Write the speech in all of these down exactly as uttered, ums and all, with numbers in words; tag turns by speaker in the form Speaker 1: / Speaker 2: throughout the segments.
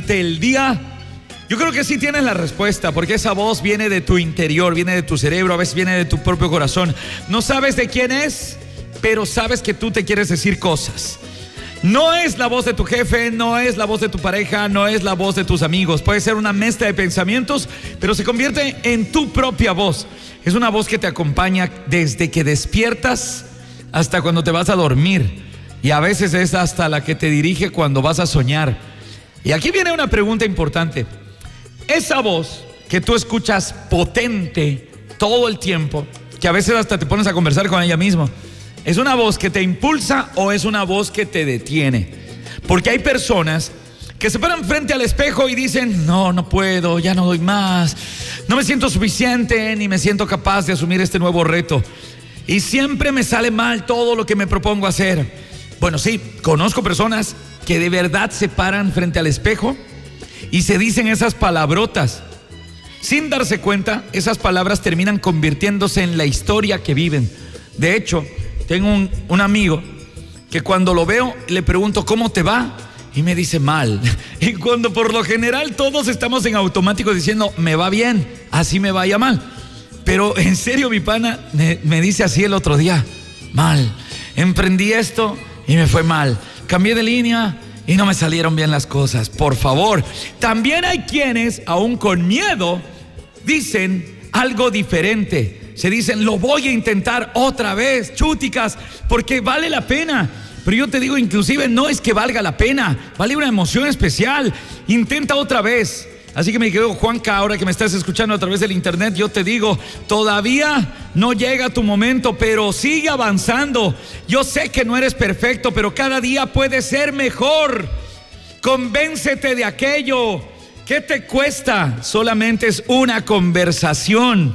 Speaker 1: durante el día? Yo creo que sí tienes la respuesta, porque esa voz viene de tu interior, viene de tu cerebro, a veces viene de tu propio corazón. No sabes de quién es, pero sabes que tú te quieres decir cosas. No es la voz de tu jefe, no es la voz de tu pareja, no es la voz de tus amigos. Puede ser una mezcla de pensamientos, pero se convierte en tu propia voz. Es una voz que te acompaña desde que despiertas hasta cuando te vas a dormir. Y a veces es hasta la que te dirige cuando vas a soñar. Y aquí viene una pregunta importante. Esa voz que tú escuchas potente todo el tiempo, que a veces hasta te pones a conversar con ella mismo, ¿es una voz que te impulsa o es una voz que te detiene? Porque hay personas que se paran frente al espejo y dicen, no, no puedo, ya no doy más, no me siento suficiente ni me siento capaz de asumir este nuevo reto. Y siempre me sale mal todo lo que me propongo hacer. Bueno, sí, conozco personas que de verdad se paran frente al espejo y se dicen esas palabrotas. Sin darse cuenta, esas palabras terminan convirtiéndose en la historia que viven. De hecho, tengo un, un amigo que cuando lo veo le pregunto, ¿cómo te va? Y me dice, mal. Y cuando por lo general todos estamos en automático diciendo, me va bien, así me vaya mal. Pero en serio, mi pana me, me dice así el otro día, mal. Emprendí esto y me fue mal. Cambié de línea y no me salieron bien las cosas. Por favor. También hay quienes, aún con miedo, dicen algo diferente. Se dicen, lo voy a intentar otra vez, chúticas, porque vale la pena. Pero yo te digo, inclusive no es que valga la pena, vale una emoción especial. Intenta otra vez. Así que me quedo, Juanca, ahora que me estás escuchando a través del internet, yo te digo, todavía no llega tu momento, pero sigue avanzando. Yo sé que no eres perfecto, pero cada día puedes ser mejor. Convéncete de aquello. ¿Qué te cuesta? Solamente es una conversación.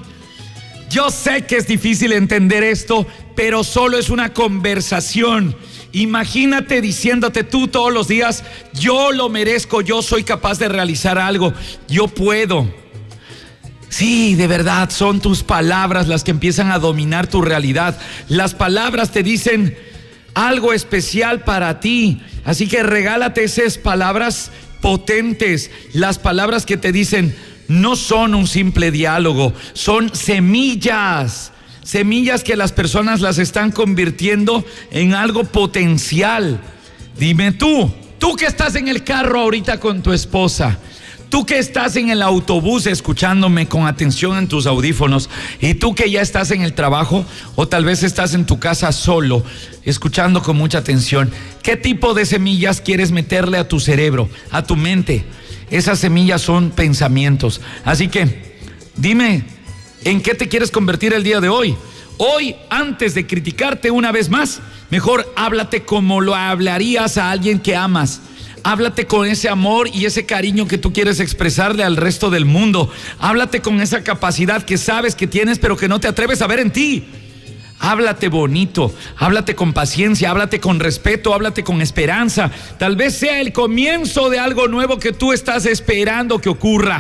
Speaker 1: Yo sé que es difícil entender esto, pero solo es una conversación. Imagínate diciéndote tú todos los días, yo lo merezco, yo soy capaz de realizar algo, yo puedo. Sí, de verdad, son tus palabras las que empiezan a dominar tu realidad. Las palabras te dicen algo especial para ti, así que regálate esas palabras potentes, las palabras que te dicen, no son un simple diálogo, son semillas. Semillas que las personas las están convirtiendo en algo potencial. Dime tú, tú que estás en el carro ahorita con tu esposa, tú que estás en el autobús escuchándome con atención en tus audífonos, y tú que ya estás en el trabajo o tal vez estás en tu casa solo, escuchando con mucha atención, ¿qué tipo de semillas quieres meterle a tu cerebro, a tu mente? Esas semillas son pensamientos. Así que dime, ¿en qué te quieres convertir el día de hoy? Hoy, antes de criticarte una vez más, mejor háblate como lo hablarías a alguien que amas. Háblate con ese amor y ese cariño que tú quieres expresarle al resto del mundo. Háblate con esa capacidad que sabes que tienes, pero que no te atreves a ver en ti. Háblate bonito, háblate con paciencia, háblate con respeto, háblate con esperanza. Tal vez sea el comienzo de algo nuevo que tú estás esperando que ocurra.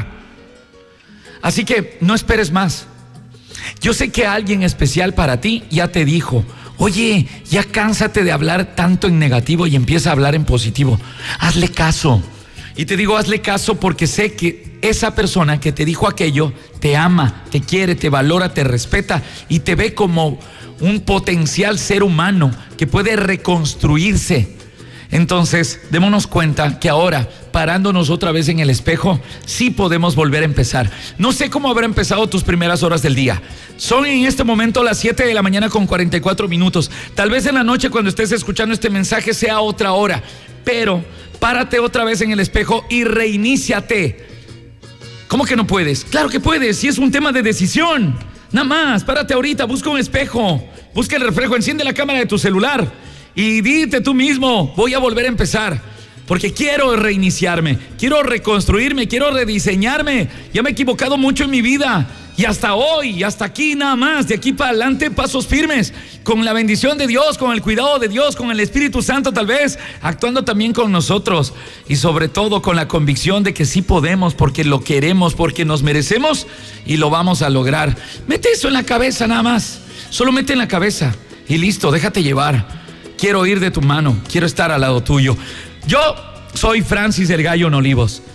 Speaker 1: Así que no esperes más. Yo sé que alguien especial para ti ya te dijo, oye, ya cánsate de hablar tanto en negativo y empieza a hablar en positivo. Hazle caso. Y te digo, hazle caso porque sé que esa persona que te dijo aquello te ama, te quiere, te valora, te respeta y te ve como un potencial ser humano que puede reconstruirse. Entonces, démonos cuenta que ahora, parándonos otra vez en el espejo, sí podemos volver a empezar. No sé cómo habrá empezado tus primeras horas del día. Son en este momento las siete de la mañana con cuarenta y cuatro minutos. Tal vez en la noche cuando estés escuchando este mensaje sea otra hora. Pero párate otra vez en el espejo y reiníciate. ¿Cómo que no puedes? Claro que puedes, si es un tema de decisión. Nada más, párate ahorita, busca un espejo, busca el reflejo, enciende la cámara de tu celular y dite tú mismo, voy a volver a empezar, porque quiero reiniciarme, quiero reconstruirme, quiero rediseñarme. Ya me he equivocado mucho en mi vida y hasta hoy, y hasta aquí nada más, de aquí para adelante pasos firmes, con la bendición de Dios, con el cuidado de Dios, con el Espíritu Santo tal vez, actuando también con nosotros y sobre todo con la convicción de que sí podemos, porque lo queremos, porque nos merecemos y lo vamos a lograr. Mete eso en la cabeza nada más, solo mete en la cabeza y listo, déjate llevar. Quiero ir de tu mano, quiero estar al lado tuyo. Yo soy Francis el Gallo en Olivos.